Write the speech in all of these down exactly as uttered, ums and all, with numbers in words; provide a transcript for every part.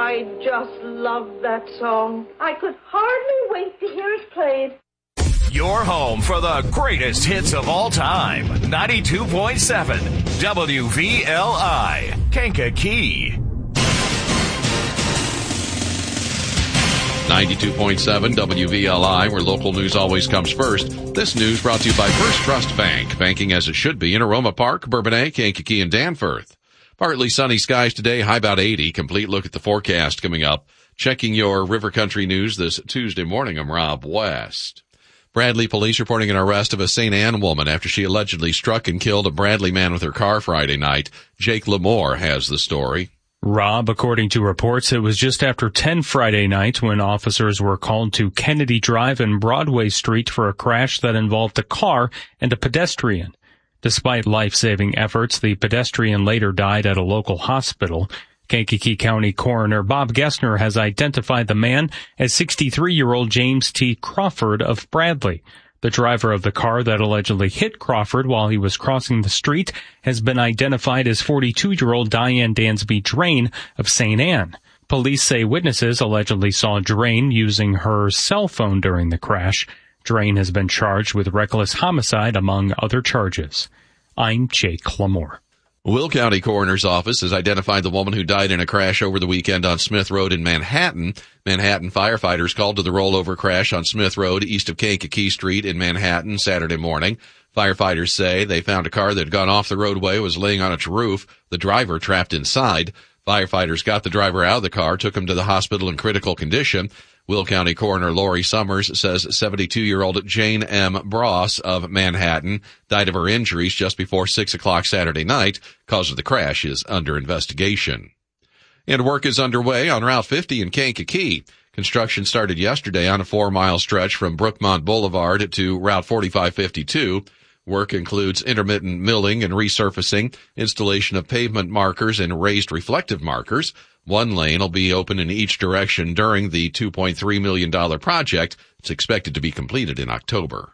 I just love that song. I could hardly wait to hear it played. Your home for the greatest hits of all time. ninety-two point seven W V L I, Kankakee. ninety-two point seven W V L I, where local news always comes first. This news brought to you by First Trust Bank, banking as it should be in Aroma Park, Bourbonnais, Kankakee, and Danforth. Partly sunny skies today, high about eighty. Complete look at the forecast coming up. Checking your River Country news this Tuesday morning, I'm Rob West. Bradley police reporting an arrest of a Saint Anne woman after she allegedly struck and killed a Bradley man with her car Friday night. Jake Lamore has the story. Rob, according to reports, it was just after ten Friday night when officers were called to Kennedy Drive and Broadway Street for a crash that involved a car and a pedestrian. Despite life-saving efforts, the pedestrian later died at a local hospital. Kankakee County Coroner Bob Gessner has identified the man as sixty-three-year-old James T. Crawford of Bradley. The driver of the car that allegedly hit Crawford while he was crossing the street has been identified as forty-two-year-old Diane Dansby Drain of Saint Anne. Police say witnesses allegedly saw Drain using her cell phone during the crash. Drain has been charged with reckless homicide, among other charges. I'm Jake Lamore. Will County Coroner's Office has identified the woman who died in a crash over the weekend on Smith Road in Manhattan. Manhattan firefighters called to the rollover crash on Smith Road east of Kankakee Street in Manhattan Saturday morning. Firefighters say they found a car that had gone off the roadway, was laying on its roof, the driver trapped inside. Firefighters got the driver out of the car, took him to the hospital in critical condition. Will County Coroner Lori Summers says seventy-two-year-old Jane M. Bross of Manhattan died of her injuries just before six o'clock Saturday night. Cause of the crash is under investigation. And work is underway on Route fifty in Kankakee. Construction started yesterday on a four-mile stretch from Brookmont Boulevard to Route forty-five fifty-two. Work includes intermittent milling and resurfacing, installation of pavement markers and raised reflective markers. One lane will be open in each direction during the two point three million dollars project. It's expected to be completed in October.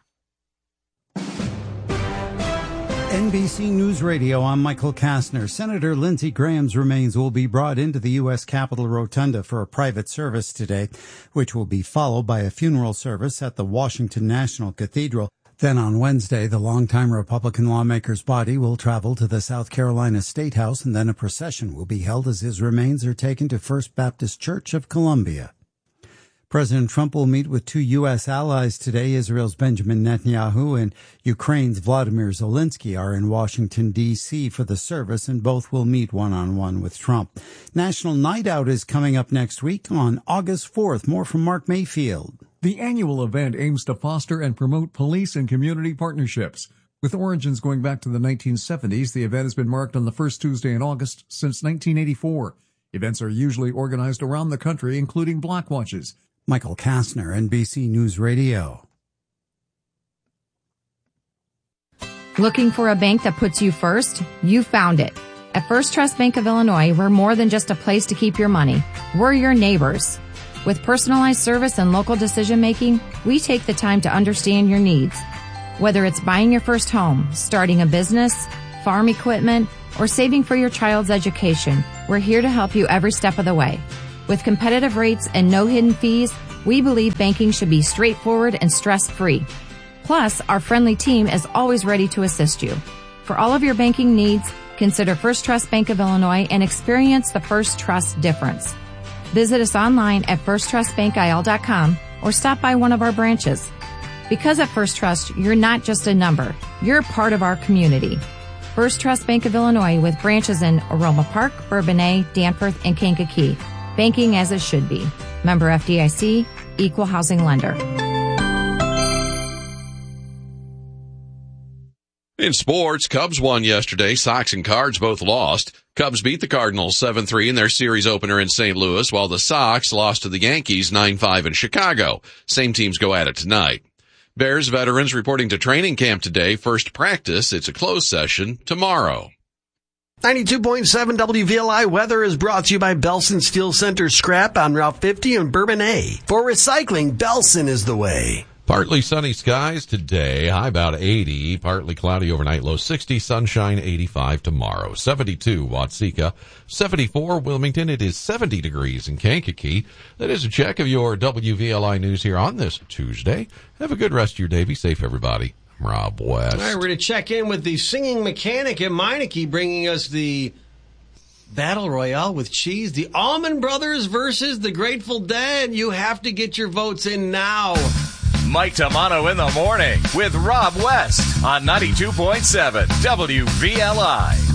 N B C News Radio, I'm Michael Kastner. Senator Lindsey Graham's remains will be brought into the U S Capitol Rotunda for a private service today, which will be followed by a funeral service at the Washington National Cathedral. Then on Wednesday, the longtime Republican lawmaker's body will travel to the South Carolina State House, and then a procession will be held as his remains are taken to First Baptist Church of Columbia. President Trump will meet with two U S allies today. Israel's Benjamin Netanyahu and Ukraine's Vladimir Zelensky are in Washington, D C for the service, and both will meet one-on-one with Trump. National Night Out is coming up next week on August fourth. More from Mark Mayfield. The annual event aims to foster and promote police and community partnerships. With origins going back to the nineteen seventies, the event has been marked on the first Tuesday in August since nineteen eighty-four. Events are usually organized around the country, including block watches. Michael Kastner, N B C News Radio. Looking for a bank that puts you first? You found it. At First Trust Bank of Illinois, we're more than just a place to keep your money. We're your neighbors. With personalized service and local decision-making, we take the time to understand your needs. Whether it's buying your first home, starting a business, farm equipment, or saving for your child's education, we're here to help you every step of the way. With competitive rates and no hidden fees, we believe banking should be straightforward and stress-free. Plus, our friendly team is always ready to assist you. For all of your banking needs, consider First Trust Bank of Illinois and experience the First Trust difference. Visit us online at first trust bank I L dot com or stop by one of our branches. Because at First Trust, you're not just a number. You're part of our community. First Trust Bank of Illinois with branches in Aroma Park, Bourbonnais, Danforth, and Kankakee. Banking as it should be. Member F D I C, Equal Housing Lender. In sports, Cubs won yesterday. Sox and Cards both lost. Cubs beat the Cardinals seven three in their series opener in Saint Louis, while the Sox lost to the Yankees nine five in Chicago. Same teams go at it tonight. Bears veterans reporting to training camp today. First practice, it's a closed session, tomorrow. ninety-two point seven W V L I weather is brought to you by Belson Steel Center Scrap on Route fifty in Bourbonnais. For recycling, Belson is the way. Partly sunny skies today, high about eighty, partly cloudy overnight, low sixty, sunshine eighty-five tomorrow, seventy-two Watseka, seventy-four Wilmington, it is seventy degrees in Kankakee. That is a check of your W V L I news here on this Tuesday. Have a good rest of your day. Be safe, everybody. I'm Rob West. All right, we're going to check in with the singing mechanic at Meineke, bringing us the Battle Royale with cheese. The Allman Brothers versus the Grateful Dead. You have to get your votes in now. Mike Tamano in the morning with Rob West on ninety-two point seven W V L I.